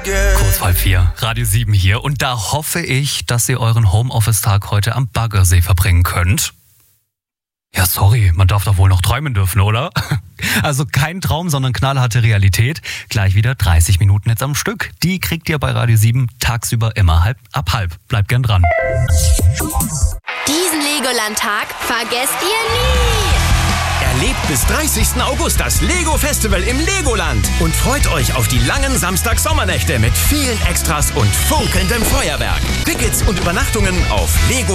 Kurz vor 4, Radio 7 hier. Und da hoffe ich, dass ihr euren Homeoffice-Tag heute am Baggersee verbringen könnt. Ja, sorry, man darf doch wohl noch träumen dürfen, oder? Also kein Traum, sondern knallharte Realität. Gleich wieder 30 Minuten jetzt am Stück. Die kriegt ihr bei Radio 7 tagsüber immer ab halb. Bleibt gern dran. Diesen Legoland-Tag vergesst ihr nie! Erlebt bis 30. August das Lego-Festival im Legoland und freut euch auf die langen Samstag-Sommernächte mit vielen Extras und funkelndem Feuerwerk. Tickets und Übernachtungen auf Lego.